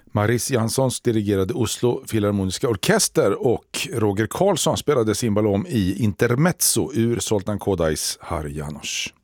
Maris Janssons dirigerade Oslo Filharmoniska Orkester och Roger Karlsson spelade cimbalom i Intermezzo ur Zoltan Kodais Har János.